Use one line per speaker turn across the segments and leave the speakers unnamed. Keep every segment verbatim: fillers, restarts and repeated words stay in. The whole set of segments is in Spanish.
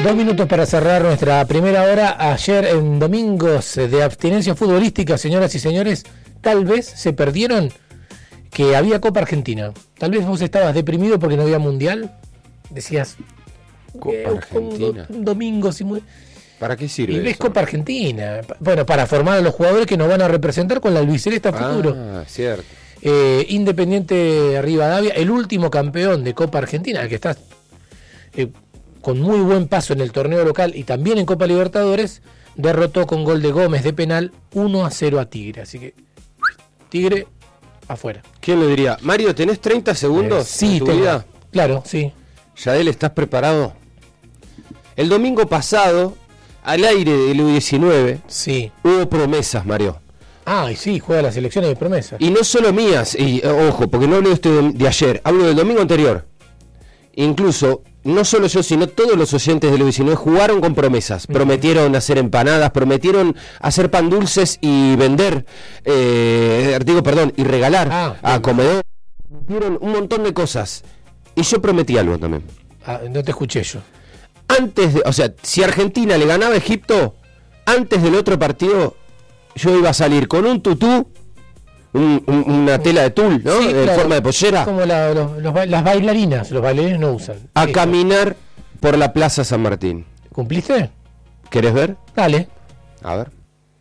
Dos minutos para cerrar nuestra primera hora. Ayer en domingos de abstinencia futbolística, señoras y señores, tal vez se perdieron que había Copa Argentina. Tal vez vos estabas deprimido porque no había Mundial. Decías,
Copa
eh,
Argentina.
Un, un domingo sin Mundial.
¿Para qué sirve
Y ves
eso?
Copa Argentina. Bueno, para formar a los jugadores que nos van a representar con la albiceleste a futuro.
Ah, cierto.
Eh, Independiente Rivadavia, el último campeón de Copa Argentina, el que está eh, con muy buen paso en el torneo local y también en Copa Libertadores, derrotó con gol de Gómez de penal uno a cero a Tigre. Así que Tigre afuera.
¿Quién lo diría? Mario, ¿tenés treinta segundos?
Eh, sí,
en tu
tengo.
vida?
Claro, sí.
Yadel, ¿estás preparado? El domingo pasado, al aire del U diecinueve,
Sí.
hubo promesas, Mario.
Ah, y sí, juega las elecciones de promesa.
Y no solo mías, y eh, ojo, porque no hablo de esto de, de ayer, hablo del domingo anterior. Incluso, no solo yo, sino todos los oyentes del U diecinueve jugaron con promesas. Prometieron hacer empanadas, prometieron hacer pan dulces y vender, eh, digo, perdón, y regalar
Ah,
a
bien.
comedor. Prometieron un montón de cosas. Y yo prometí algo también.
Ah, no te escuché yo.
Antes de, o sea, si Argentina le ganaba a Egipto, antes del otro partido, yo iba a salir con un tutú, un- un- una tela de tul, ¿no?
Sí,
en
claro.
forma de pollera,
Como la- los- los ba- las bailarinas, los bailarines no usan.
a
Eso.
caminar por la Plaza San Martín.
¿Cumpliste?
¿Querés ver?
Dale.
A ver.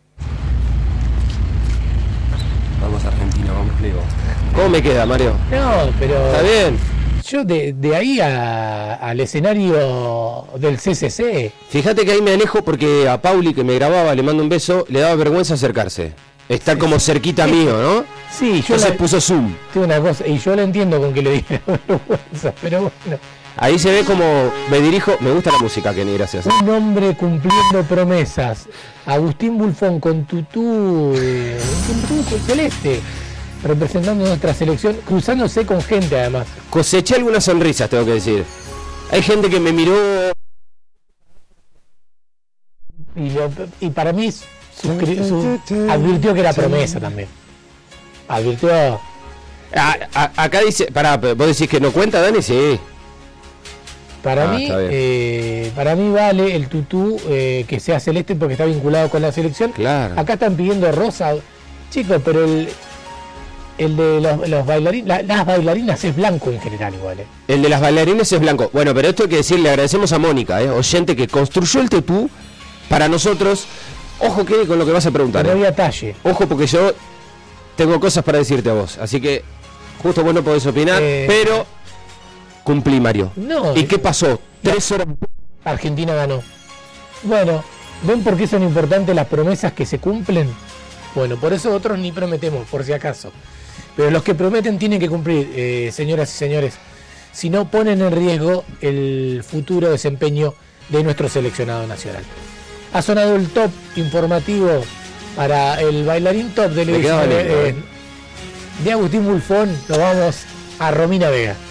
Vamos Argentina, vamos Leo.
¿Cómo me queda, Mario?
No, pero
¿Está bien?
yo de, de ahí a- al escenario del C C C,
Fíjate que ahí me alejo porque a Pauli, que me grababa, le mando un beso, le daba vergüenza acercarse. Estar como cerquita mío, ¿no?
sí, yo
Entonces
la,
puso zoom.
tengo una cosa, y yo lo entiendo con que le diga vergüenza, pero bueno,
Ahí se ve como me dirijo. Me gusta la música, Kenny, gracias.
un hombre cumpliendo promesas. Agustín Bulfón con tutú, eh, con tutú celeste, representando nuestra selección, cruzándose con gente además.
Coseché algunas sonrisas, tengo que decir. Hay gente que me miró.
Y, lo- y para mí suscri- su- advirtió que era promesa también. Advirtió.
A- a- acá dice. Pará, ¿vos decís que no cuenta, Dani? Sí.
Para
Ah,
mí,
está bien.
eh, para mí vale el tutú eh, que sea celeste porque está vinculado con la selección.
Claro.
Acá están pidiendo rosa, chicos, pero el el de los, los bailarines, la- las bailarinas es blanco en general igual. Eh.
El de las bailarines es blanco. Bueno, pero esto hay que decir, le agradecemos a Mónica, eh, oyente que construyó el tutú para nosotros. Ojo que con lo que vas a preguntar.
No
eh.
había talle.
Ojo porque yo tengo cosas para decirte a vos. Así que justo vos no podés opinar,
Eh,
pero cumplí, Mario.
No.
¿Y qué pasó? Tres horas.
Argentina ganó. Bueno, ¿ven por qué son importantes las promesas que se cumplen? Bueno, por eso otros ni prometemos, por si acaso. Pero los que prometen tienen que cumplir, eh, señoras y señores. Si no, ponen en riesgo el futuro desempeño de nuestro seleccionado nacional. Ha sonado el top informativo para el bailarín top del
Me quedaba lindo,
eh,
eh.
de Agustín Bulfón. Nos vamos a Romina Vega.